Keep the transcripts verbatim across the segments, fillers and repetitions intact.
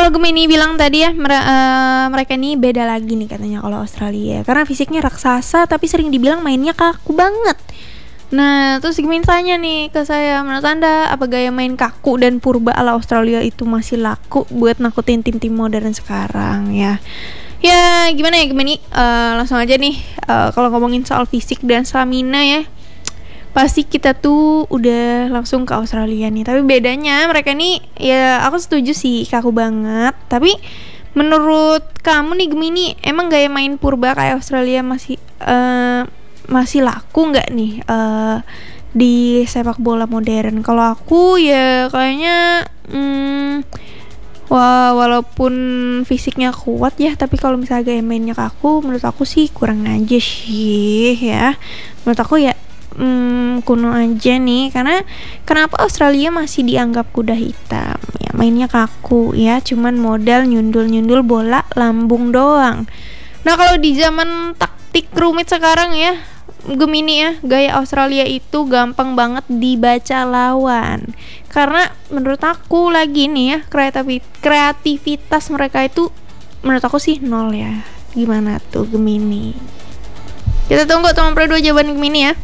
kalau Gemini bilang tadi ya, mere- uh, mereka ini beda lagi nih katanya kalau Australia, karena fisiknya raksasa tapi sering dibilang mainnya kaku banget. Nah, terus Gemini tanya nih ke saya, menurut Anda apa gaya main kaku dan purba ala Australia itu masih laku buat nakutin tim-tim modern sekarang ya? Ya gimana ya Gemini, uh, langsung aja nih, uh, kalau ngomongin soal fisik dan stamina ya, pasti kita tuh udah langsung ke Australia nih. Tapi bedanya mereka nih, ya aku setuju sih kaku banget. Tapi menurut kamu nih Gemini, emang gaya main purba kayak Australia masih uh, masih laku nggak nih uh, di sepak bola modern? Kalau aku ya kayaknya hmm, wah, walaupun fisiknya kuat ya, tapi kalau misalnya gaya mainnya kaku, menurut aku sih kurang aja sih ya. Menurut aku ya Hmm, kuno aja nih. Karena kenapa Australia masih dianggap kuda hitam ya, mainnya kaku ya, cuman modal nyundul-nyundul bola lambung doang. Nah kalau di zaman taktik rumit sekarang ya Gemini ya, gaya Australia itu gampang banget dibaca lawan. Karena menurut aku lagi nih ya, kreativitas, kreativitas mereka itu menurut aku sih nol ya. Gimana tuh Gemini? Kita tunggu teman Pro dua jawaban Gemini ya.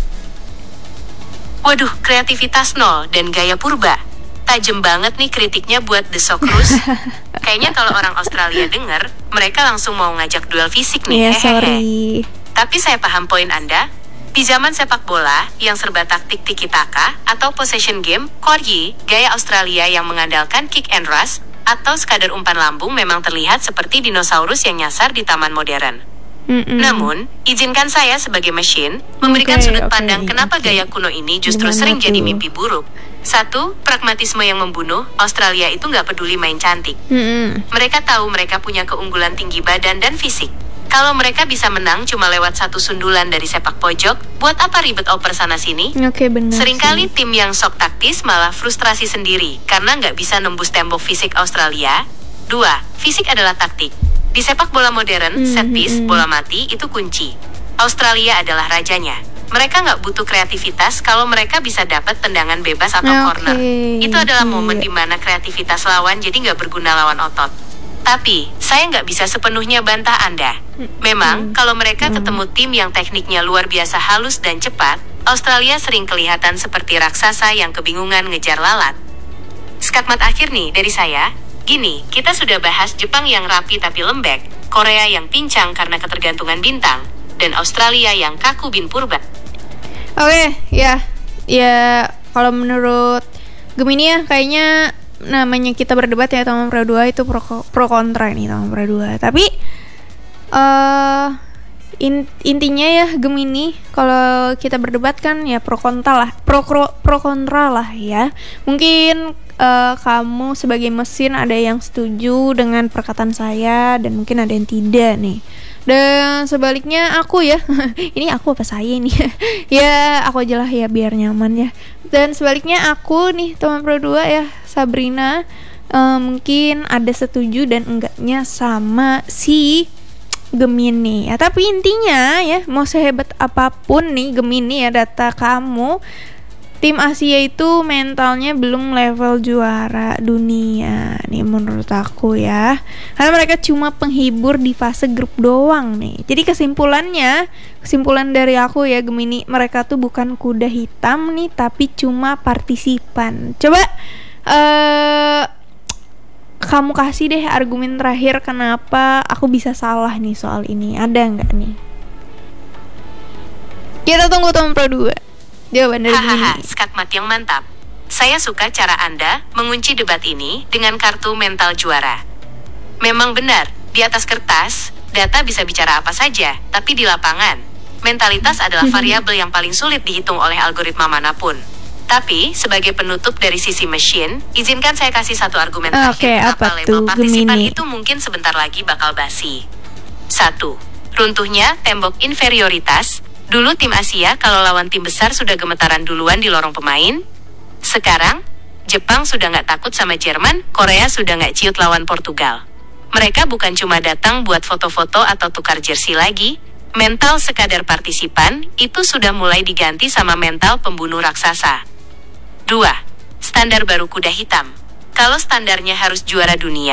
Waduh, kreativitas nol dan gaya purba. Tajem banget nih kritiknya buat The Socceroos. Kayaknya kalau orang Australia denger, mereka langsung mau ngajak duel fisik nih. Yeah, sorry. Tapi saya paham poin Anda. Di zaman sepak bola yang serba taktik tiki-taka atau possession game, Corgi, gaya Australia yang mengandalkan kick and rush atau sekadar umpan lambung memang terlihat seperti dinosaurus yang nyasar di taman modern. Mm-mm. Namun, izinkan saya sebagai mesin memberikan okay, sudut pandang okay, kenapa okay. gaya kuno ini justru Gimana sering tuh? jadi mimpi buruk. Satu, pragmatisme yang membunuh. Australia itu nggak peduli main cantik. Mm-mm. Mereka tahu mereka punya keunggulan tinggi badan dan fisik. Kalau mereka bisa menang cuma lewat satu sundulan dari sepak pojok, buat apa ribet oper sana sini? Okay, benar Seringkali sih. tim yang sok taktis malah frustrasi sendiri karena nggak bisa nembus tembok fisik Australia. Dua, fisik adalah taktik. Di sepak bola modern, mm, set piece, mm, bola mati itu kunci. Australia adalah rajanya. Mereka nggak butuh kreativitas kalau mereka bisa dapat tendangan bebas atau okay, corner. Itu adalah iya. momen dimana kreativitas lawan jadi nggak berguna lawan otot. Tapi, saya nggak bisa sepenuhnya bantah Anda. Memang, mm, kalau mereka mm. ketemu tim yang tekniknya luar biasa halus dan cepat, Australia sering kelihatan seperti raksasa yang kebingungan ngejar lalat. Skatmat akhir nih dari saya. Gini, kita sudah bahas Jepang yang rapi tapi lembek, Korea yang pincang karena ketergantungan bintang, dan Australia yang kaku bin purba. Oke, okay, ya, ya kalau menurut Gemini ya, kayaknya namanya kita berdebat ya teman Pro dua itu pro, pro kontra nih teman Pro dua. Tapi uh, in, intinya ya Gemini, kalau kita berdebat kan ya pro kontra lah, pro pro, pro kontra lah ya. Mungkin Uh, kamu sebagai mesin ada yang setuju dengan perkataan saya dan mungkin ada yang tidak nih. Dan sebaliknya aku ya ini aku apa saya nih ya aku aja lah ya biar nyaman ya. Dan sebaliknya aku nih teman Pro dua ya Sabrina, uh, mungkin ada setuju dan enggaknya sama si Gemini ya. Tapi intinya ya, mau sehebat apapun nih Gemini ya data kamu, tim Asia itu mentalnya belum level juara dunia nih menurut aku ya. Karena mereka cuma penghibur di fase grup doang nih. Jadi kesimpulannya, kesimpulan dari aku ya Gemini, mereka tuh bukan kuda hitam nih, tapi cuma partisipan. Coba uh, kamu kasih deh argumen terakhir kenapa aku bisa salah nih soal ini. Ada nggak nih? Kita tunggu teman Pro dua. Jawaban dari Hahaha, skatmat yang mantap. Saya suka cara Anda mengunci debat ini dengan kartu mental juara. Memang benar, di atas kertas, data bisa bicara apa saja, tapi di lapangan, mentalitas adalah variabel yang paling sulit dihitung oleh algoritma manapun. Tapi, sebagai penutup dari sisi mesin, izinkan saya kasih satu argumen terakhir okay, kenapa apa label tuh, partisipan Gemini? itu mungkin sebentar lagi bakal basi. Satu, runtuhnya tembok inferioritas. Dulu tim Asia kalau lawan tim besar sudah gemetaran duluan di lorong pemain. Sekarang, Jepang sudah nggak takut sama Jerman, Korea sudah nggak ciut lawan Portugal. Mereka bukan cuma datang buat foto-foto atau tukar jersey lagi. Mental sekadar partisipan, itu sudah mulai diganti sama mental pembunuh raksasa. Dua, standar baru kuda hitam. Kalau standarnya harus juara dunia,